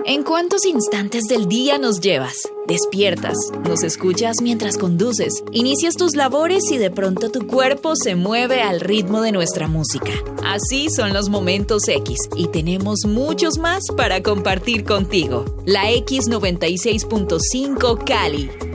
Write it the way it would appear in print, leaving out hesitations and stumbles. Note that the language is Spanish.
¿En cuántos instantes del día nos llevas? Despiertas, nos escuchas mientras conduces, inicias tus labores y de pronto tu cuerpo se mueve al ritmo de nuestra música. Así son los momentos X y tenemos muchos más para compartir contigo. La X96.5 Cali.